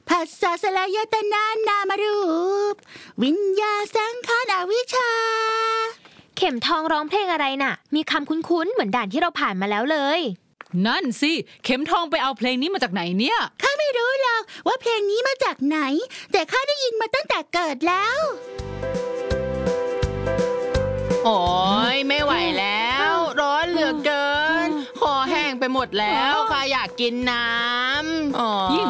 ผัสสะสลายตนะนามรูปวิญญาสังขารอวิชชาเข็มทองร้องเพลงอะไรน่ะมีคำคุ้นๆเหมือนด่านที่เราผ่านมาแล้วเลยนั่นสิเข็มทองไปเอาเพลงนี้มาจากไหนเนี่ยข้าไม่รู้หรอกว่าเพลงนี้มาจากไหนแต่ข้าได้ยินมาตั้งแต่เกิดแล้วโอ้ยไม่ไหวแล้วร้อนเหลือเกินคอแห้งไปหมดแล้วข้าอยากกินน้ำ